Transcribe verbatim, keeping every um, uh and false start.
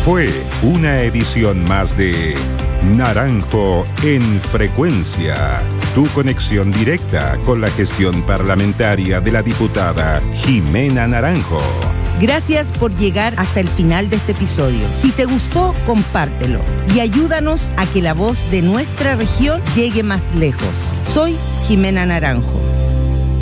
Fue una edición más de Naranjo en Frecuencia, tu conexión directa con la gestión parlamentaria de la diputada Jimena Naranjo. Gracias por llegar hasta el final de este episodio. Si te gustó, compártelo y ayúdanos a que la voz de nuestra región llegue más lejos. Soy Jimena Naranjo.